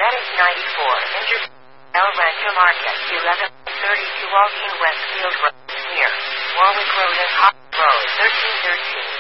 Medic 94, Inter El Rancho Market, 1132 Walking Westfield Road, near Warwick Road and Hop Road, 1313.